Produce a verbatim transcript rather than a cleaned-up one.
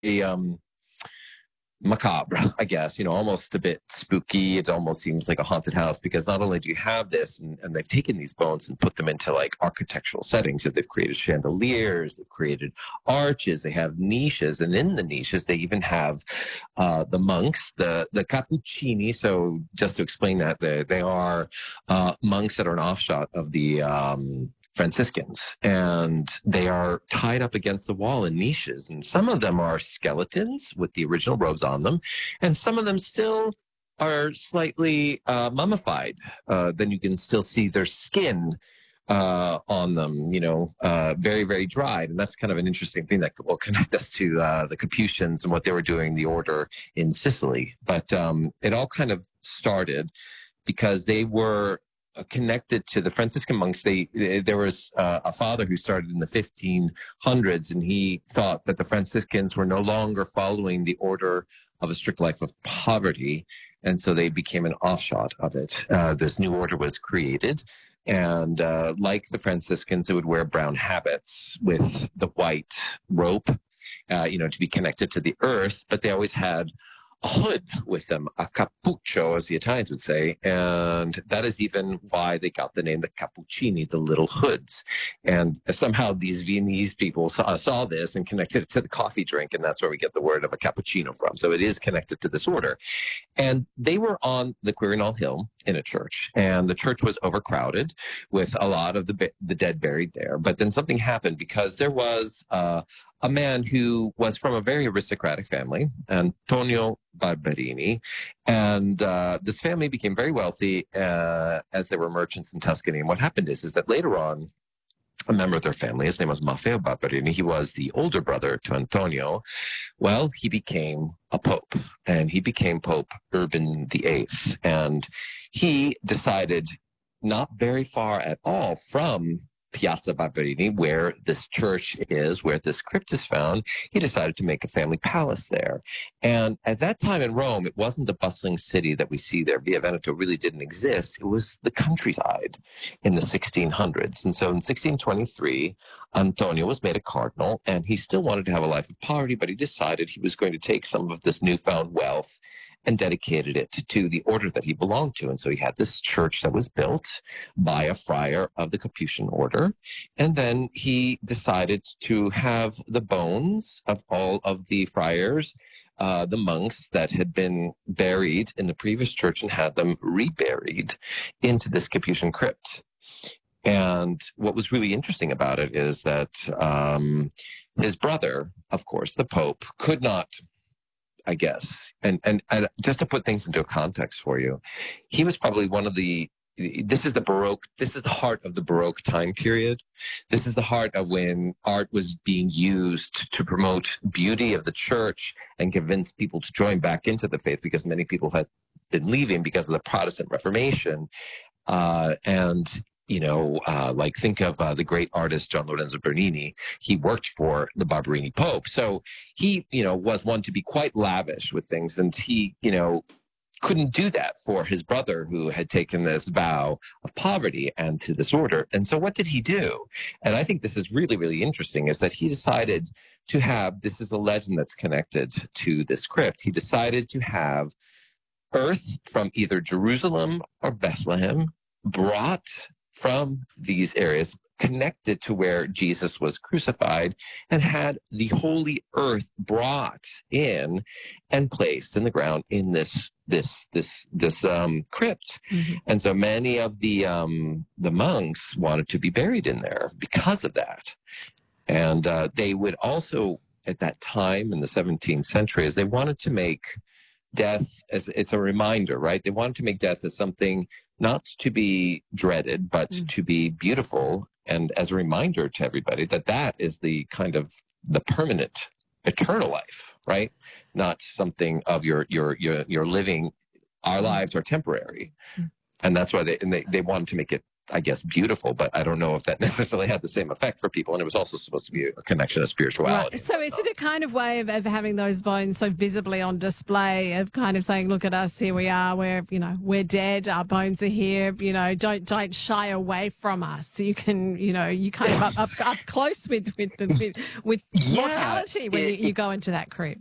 um, macabre, I guess, you know, almost a bit spooky. It almost seems like a haunted house because not only do you have this, and, and they've taken these bones and put them into like architectural settings. So they've created chandeliers, they've created arches, they have niches, and in the niches they even have uh, the monks, the the cappuccini. So just to explain that, they they are uh, monks that are an offshoot of the um, Franciscans, and they are tied up against the wall in niches, and some of them are skeletons with the original robes on them, and some of them still are slightly uh, mummified. Uh, then you can still see their skin uh, on them, you know, uh, very, very dried. And that's kind of an interesting thing that will connect us to uh, the Capuchins and what they were doing, the order in Sicily. But um, it all kind of started because they were connected to the Franciscan monks. They, there was uh, a father who started in the fifteen hundreds, and he thought that the Franciscans were no longer following the order of a strict life of poverty, and so they became an offshoot of it. Uh, this new order was created, and uh, like the Franciscans, it would wear brown habits with the white rope, uh, you know, to be connected to the earth, but they always had a hood with them, a cappuccio, as the Italians would say, and that is even why they got the name the Cappuccini, the little hoods. And somehow these Viennese people saw, saw this and connected it to the coffee drink, and that's where we get the word of a cappuccino from. So it is connected to this order. And they were on the Quirinal Hill in a church, and the church was overcrowded with a lot of the the dead buried there. But then something happened because there was uh, a man who was from a very aristocratic family, Antonio Barberini, and uh, this family became very wealthy uh, as they were merchants in Tuscany. And what happened is, is that later on, a member of their family, his name was Maffeo Barberini, he was the older brother to Antonio. Well, he became a pope, and he became Pope Urban the Eighth, and he decided not very far at all from Piazza Barberini, where this church is, where this crypt is found, he decided to make a family palace there. And at that time in Rome, it wasn't the bustling city that we see there. Via Veneto really didn't exist. It was the countryside in the sixteen hundreds. And so in sixteen twenty-three, Antonio was made a cardinal, and he still wanted to have a life of poverty, but he decided he was going to take some of this newfound wealth and dedicated it to the order that he belonged to. And so he had this church that was built by a friar of the Capuchin order. And then he decided to have the bones of all of the friars, uh, the monks that had been buried in the previous church, and had them reburied into this Capuchin crypt. And what was really interesting about it is that um, his brother, of course, the Pope, could not, I guess, and, and and just to put things into a context for you, he was probably one of the, this is the Baroque, this is the heart of the Baroque time period. This is the heart of when art was being used to promote beauty of the church and convince people to join back into the faith, because many people had been leaving because of the Protestant Reformation. Uh, and You know, uh, like think of uh, the great artist John Lorenzo Bernini. He worked for the Barberini Pope. So he, you know, was one to be quite lavish with things. And he, you know, couldn't do that for his brother, who had taken this vow of poverty and to this order. And so what did he do? And I think this is really, really interesting, is that he decided to have, this is a legend that's connected to this crypt. He decided to have earth from either Jerusalem or Bethlehem brought from these areas, connected to where Jesus was crucified, and had the holy earth brought in and placed in the ground in this this this this um, crypt. Mm-hmm. And so many of the um, the monks wanted to be buried in there because of that. And uh, they would also, at that time in the seventeenth century, as they wanted to make death as, it's a reminder, right? They wanted to make death as something not to be dreaded, but mm. to be beautiful, and as a reminder to everybody that that is the kind of the permanent, eternal life, right? Not something of your your your your living. Our mm. lives are temporary, mm. and that's why they and they, they wanted to make it I guess, beautiful, but I don't know if that necessarily had the same effect for people. And it was also supposed to be a connection of spirituality. Right. So is it a kind of way of, of having those bones so visibly on display, of kind of saying, look at us, here we are, we're, you know, we're dead, our bones are here, you know, don't don't shy away from us. You can, you know, you kind of up, up, up close with with, the, with, with Yeah, mortality when it, you, you go into that crypt.